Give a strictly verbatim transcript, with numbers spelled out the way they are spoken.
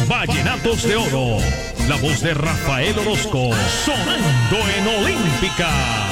Vallenatos de Oro. La voz de Rafael Orozco, sonando en Olímpica.